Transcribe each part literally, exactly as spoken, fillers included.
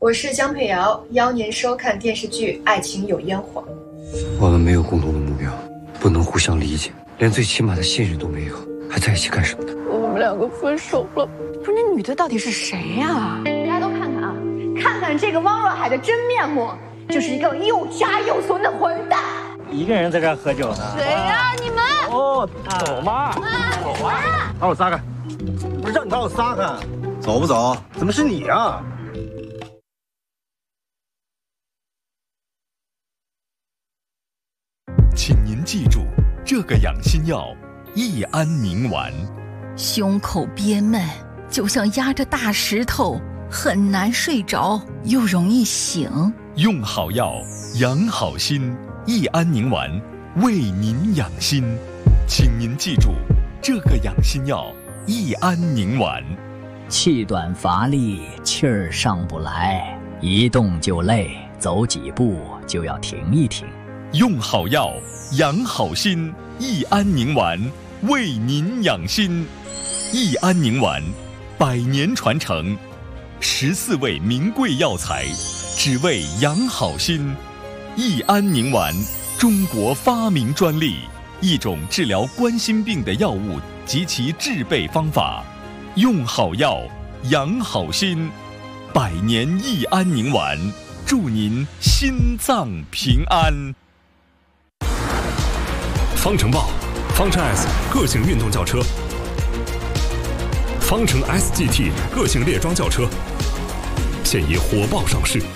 我是江佩瑶，邀您收看电视剧《爱情有烟火》。 我们没有共同的目标，不能互相理解，连最起码的信任都没有，还在一起干什么呢？ 我们两个分手了。 不是，那女的到底是谁呀、啊？ 大家都看看啊，看看这个汪若海的真面目，就是一个又渣又怂的混蛋。 一个人在这儿喝酒呢？ 谁呀、啊？你们？ 哦，走嘛，走嘛，把我撒开！不是让你把我撒开，走不走？怎么是你啊？ 请您记住，这个养心药益安宁丸。 胸口憋闷，就像压着大石头，很难睡着，又容易醒。 用好药，养好心，益安宁丸为您养心。请您记住，这个养心药益安宁丸。 气短乏力，气儿上不来，一动就累，走几步就要停一停。 用好药，养好心，益安宁丸为您养心。益安宁丸，百年传承，十四味名贵药材，只为养好心。益安宁丸，中国发明专利，一种治疗冠心病的药物及其制备方法。用好药，养好心，百年益安宁丸，祝您心脏平安。 方程豹，方程 S 个性运动轿车，方程 S G T 个性列装轿车，现已火爆上市。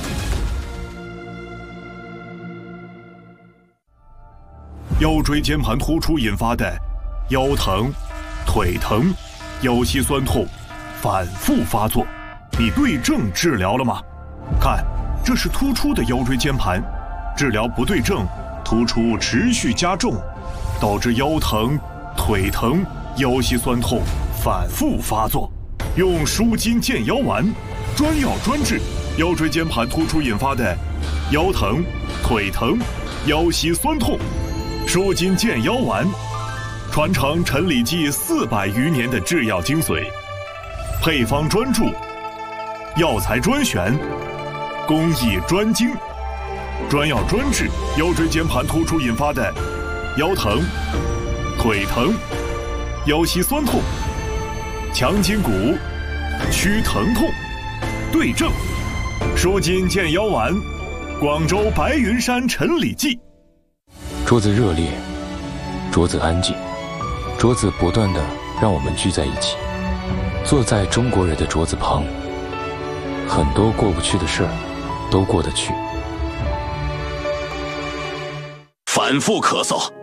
腰椎间盘突出引发的腰疼、腿疼、腰膝酸痛反复发作，你对症治疗了吗？看，这是突出的腰椎间盘，治疗不对症，突出持续加重，导致腰疼、腿疼、腰膝酸痛反复发作。用舒筋健腰丸，专药专治腰椎间盘突出引发的腰疼、腿疼、腰膝酸痛。舒筋健腰丸，传承陈李济四百余年的制药精髓，配方专注，药材专选，工艺专精，专药专治腰椎间盘突出引发的腰疼、腿疼、腰膝酸痛，强筋骨，祛疼痛，对症。舒筋健腰丸，广州白云山陈李济。 桌子热烈，桌子安静，桌子不断地让我们聚在一起，坐在中国人的桌子旁，很多过不去的事儿都过得去。 反复咳嗽，